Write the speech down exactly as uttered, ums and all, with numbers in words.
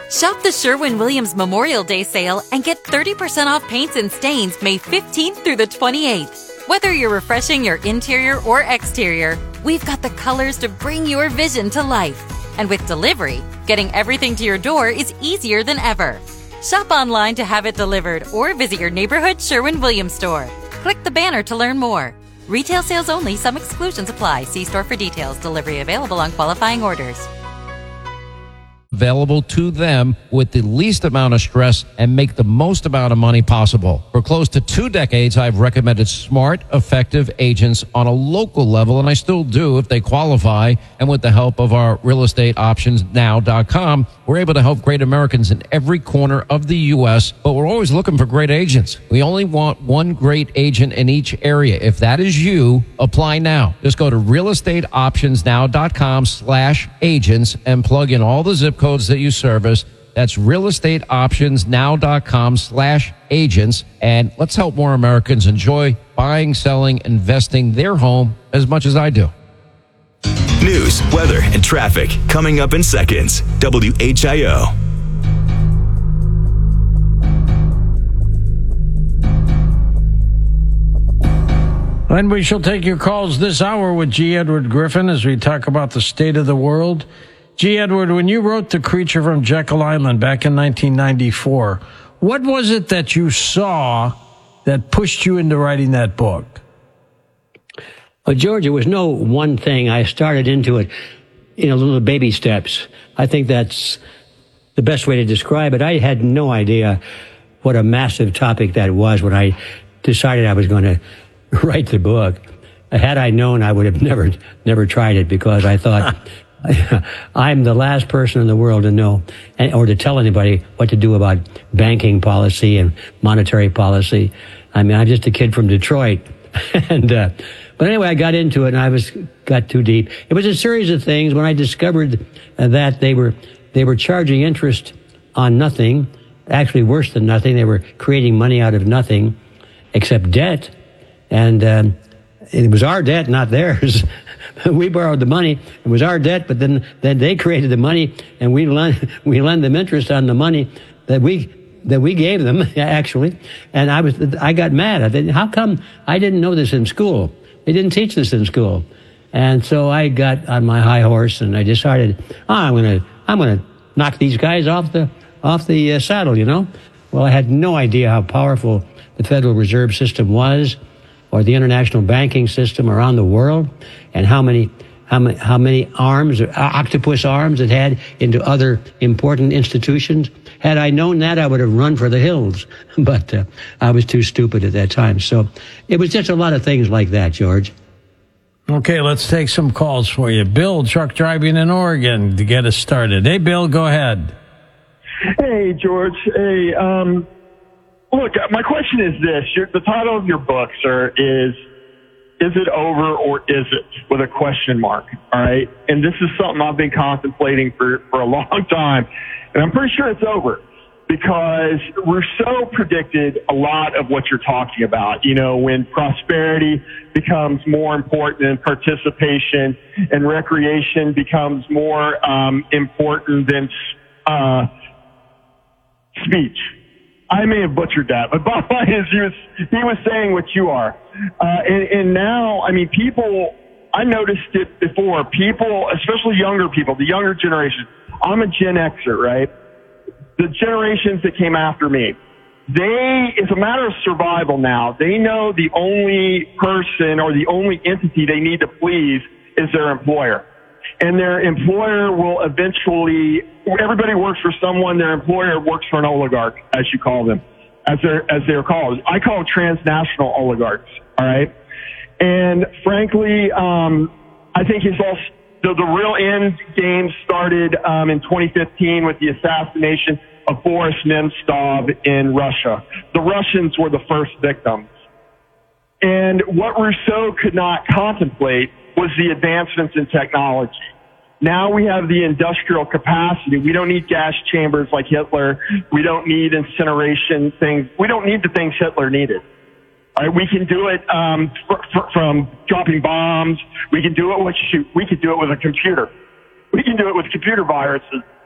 Shop the Sherwin-Williams Memorial Day sale and get thirty percent off paints and stains May fifteenth through the twenty-eighth. Whether you're refreshing your interior or exterior, we've got the colors to bring your vision to life. And with delivery, getting everything to your door is easier than ever. Shop online to have it delivered or visit your neighborhood Sherwin-Williams store. Click the banner to learn more. Retail sales only. Some exclusions apply. See store for details. Delivery available on qualifying orders. Available to them with the least amount of stress and make the most amount of money possible. For close to two decades, I've recommended smart, effective agents on a local level, and I still do if they qualify. And with the help of our real estate options now dot com, we're able to help great Americans in every corner of the U S, but we're always looking for great agents. We only want one great agent in each area. If that is you, apply now. Just go to real estate options now dot com slash agents and plug in all the zip codes that you service. That's real estate options now dot com slash agents. And let's help more Americans enjoy buying, selling, investing their home as much as I do. News, weather, and traffic coming up in seconds. W H I O. And we shall take your calls this hour with G. Edward Griffin as we talk about the state of the world. G. Edward, when you wrote The Creature from Jekyll Island back in nineteen ninety-four, what was it that you saw that pushed you into writing that book? Well, George, it was no one thing. I started into it in a little baby steps. I think that's the best way to describe it. I had no idea what a massive topic that was when I decided I was going to write the book. Had I known, I would have never, never tried it because I thought I'm the last person in the world to know or to tell anybody what to do about banking policy and monetary policy. I mean, I'm just a kid from Detroit. and, uh, but anyway, I got into it and I was, got too deep. It was a series of things when I discovered uh, that they were, they were charging interest on nothing, actually worse than nothing. They were creating money out of nothing except debt. And, um, it was our debt, not theirs. We borrowed the money. It was our debt, but then, then they created the money and we lend, we lend them interest on the money that we, that we gave them actually. And I was, I got mad. I said, how come I didn't know this in school? They didn't teach this in school. And so I got on my high horse and I decided, oh, I'm going to, I'm going to knock these guys off the, off the uh, saddle, you know? Well, I had no idea how powerful the Federal Reserve System was, or the international banking system around the world, and how many, how many, how many arms, uh, octopus arms it had into other important institutions. Had I known that, I would have run for the hills. But uh, I was too stupid at that time. So it was just a lot of things like that, George. Okay, let's take some calls for you. Bill, truck driving in Oregon, to get us started. Hey, Bill, go ahead. Hey, George. Hey, um, look, my question is this. Your, the title of your book, sir, is Is It Over or Is It? With a question mark, all right? And this is something I've been contemplating for, for a long time, and I'm pretty sure it's over because Rousseau predicted a lot of what you're talking about. You know, when prosperity becomes more important than participation and recreation becomes more um, important than uh, speech. I may have butchered that, but bottom line is he was, he was saying what you are. Uh, and, and now, I mean, people, I noticed it before, people, especially younger people, the younger generation, I'm a Gen Xer, right? The generations that came after me, they, it's a matter of survival now. They know the only person or the only entity they need to please is their employer. And their employer will eventually, everybody works for someone, their employer works for an oligarch, as you call them, as they're, as they're called. I call them transnational oligarchs, all right? And frankly, um, I think it's all, the, the real end game started um, in twenty fifteen with the assassination of Boris Nemtsov in Russia. The Russians were the first victims. And what Rousseau could not contemplate was the advancements in technology. Now we have the industrial capacity. We don't need gas chambers like Hitler. We don't need incineration things. We don't need the things Hitler needed. All right, we can do it um, fr- fr- from dropping bombs. We can do it with shoot. We can do it with a computer. We can do it with computer viruses.